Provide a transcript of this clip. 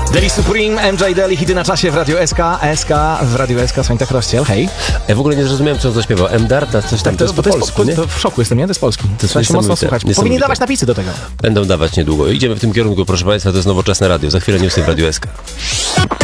Deli Supreme, MJ Deli, hity na czasie w Radiu SK. SK w Radiu SK, Słońtek Rozciel, hej. Ja w ogóle nie zrozumiałem, co on zaśpiewał. Mdarta, coś tam, to jest po polsku, nie? To w szoku jestem, nie? To jest polski. Trzeba się mocno słuchać. Powinni dawać napisy do tego. Będą dawać niedługo. Idziemy w tym kierunku, proszę Państwa, to jest nowoczesne radio. Za chwilę newsy w Radiu SK.